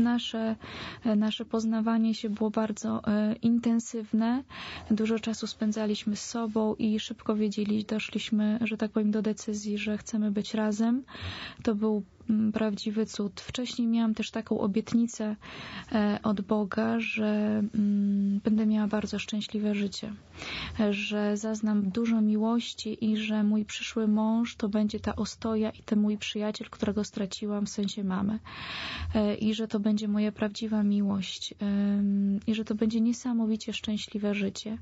nasze poznawanie się było bardzo intensywne. Dużo czasu spędzaliśmy z sobą i szybko doszliśmy, że tak powiem, do decyzji, że chcemy być razem. To był prawdziwy cud. Wcześniej miałam też taką obietnicę od Boga, że będę miała bardzo szczęśliwe życie, że zaznam dużo miłości i że mój przyszły mąż to będzie ta ostoja i ten mój przyjaciel, którego straciłam, w sensie mamę. I że to będzie moja prawdziwa miłość. I że to będzie niesamowicie szczęśliwe życie.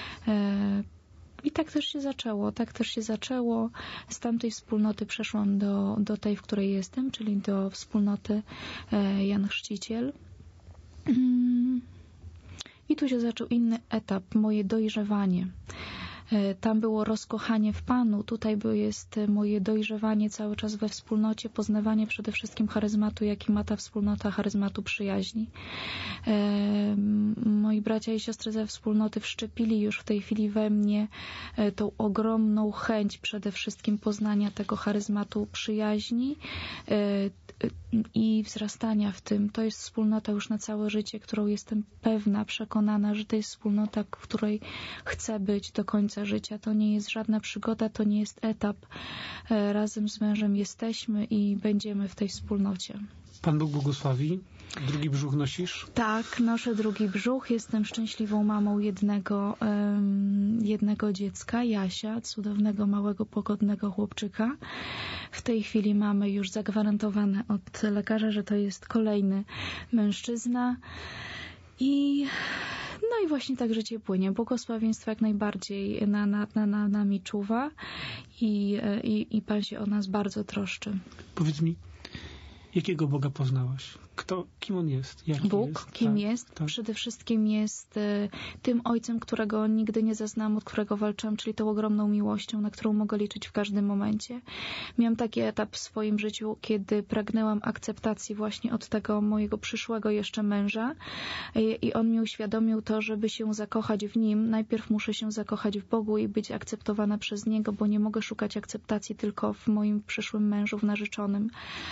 I tak też się zaczęło. Z tamtej wspólnoty przeszłam do tej, w której jestem, czyli do wspólnoty Jan Chrzciciel. I tu się zaczął inny etap, moje dojrzewanie. Tam było rozkochanie w Panu, tutaj jest moje dojrzewanie cały czas we wspólnocie, poznawanie przede wszystkim charyzmatu, jaki ma ta wspólnota, charyzmatu przyjaźni. Moi bracia i siostry ze wspólnoty wszczepili już w tej chwili we mnie tą ogromną chęć przede wszystkim poznania tego charyzmatu przyjaźni i wzrastania w tym. To jest wspólnota już na całe życie, którą jestem pewna, przekonana, że to jest wspólnota, w której chcę być do końca życia. To nie jest żadna przygoda, to nie jest etap. Razem z mężem jesteśmy i będziemy w tej wspólnocie. Pan Bóg błogosławi. Drugi brzuch nosisz? Tak, noszę drugi brzuch. Jestem szczęśliwą mamą jednego dziecka, Jasia, cudownego, małego, pogodnego chłopczyka. W tej chwili mamy już zagwarantowane od lekarza, że to jest kolejny mężczyzna. I właśnie tak życie płynie. Błogosławieństwo jak najbardziej nad nami czuwa i Pan się o nas bardzo troszczy. Powiedz mi, jakiego Boga poznałaś? Kim On jest? Jaki Bóg, jest? kim tak, jest? Tak. Przede wszystkim jest tym Ojcem, którego nigdy nie zaznałam, od którego walczyłam, czyli tą ogromną miłością, na którą mogę liczyć w każdym momencie. Miałam taki etap w swoim życiu, kiedy pragnęłam akceptacji właśnie od tego mojego przyszłego jeszcze męża i on mi uświadomił to, żeby się zakochać w nim, najpierw muszę się zakochać w Bogu i być akceptowana przez Niego, bo nie mogę szukać akceptacji tylko w moim przyszłym mężu, w narzeczonym.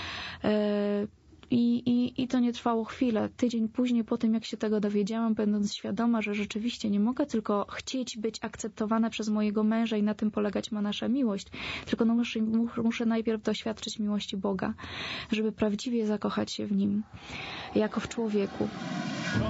I to nie trwało chwilę. Tydzień później, po tym jak się tego dowiedziałam, będąc świadoma, że rzeczywiście nie mogę tylko chcieć być akceptowana przez mojego męża i na tym polegać ma nasza miłość, tylko muszę najpierw doświadczyć miłości Boga, żeby prawdziwie zakochać się w Nim, jako w człowieku.